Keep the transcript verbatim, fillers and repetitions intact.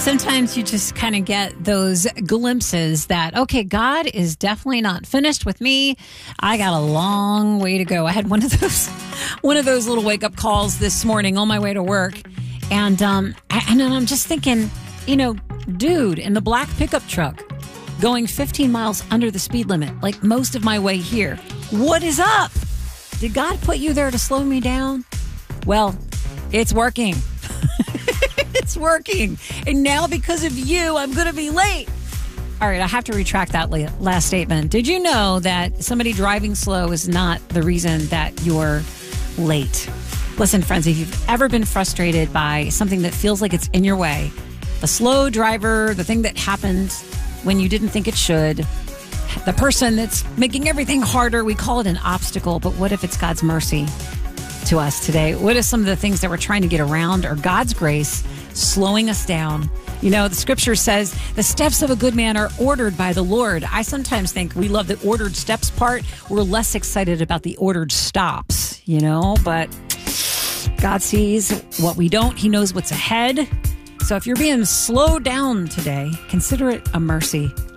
Sometimes you just kind of get those glimpses that, okay, God is definitely not finished with me. I got a long way to go. I had one of those, one of those little wake up calls this morning on my way to work. And, um, and then I'm just thinking, you know, dude in the black pickup truck going fifteen miles under the speed limit, like most of my way here. What is up? Did God put you there to slow me down? Well, it's working. It's working. And now because of you, I'm going to be late. All right, I have to retract that last statement. Did you know that somebody driving slow is not the reason that you're late? Listen, friends, if you've ever been frustrated by something that feels like it's in your way, the slow driver, the thing that happens when you didn't think it should, the person that's making everything harder, we call it an obstacle, but what if it's God's mercy to us today? What are some of the things that we're trying to get around, or God's grace slowing us down? You know, the scripture says the steps of a good man are ordered by the Lord. I sometimes think we love the ordered steps part. We're less excited about the ordered stops, you know, but God sees what we don't. He knows what's ahead. So if you're being slowed down today, consider it a mercy.